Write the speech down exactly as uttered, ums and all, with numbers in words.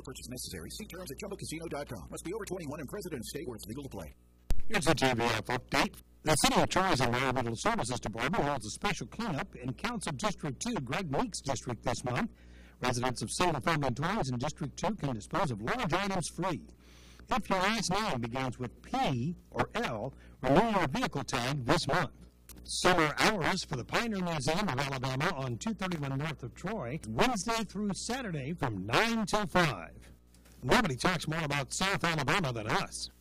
purchase necessary. See terms at jumbo casino dot com. Must be over twenty-one and present in a state where it's legal to play. Here's the T V F update. The City of Troy's Environmental Services Department holds a special cleanup in Council District two, Greg Meeks District, this month. Residents of single-family dwellings in District two can dispose of large items free. If your last name begins with P or L, renew your vehicle tag this month. Summer hours for the Pioneer Museum of Alabama on two thirty-one north of Troy, Wednesday through Saturday from nine till five. Nobody talks more about South Alabama than us.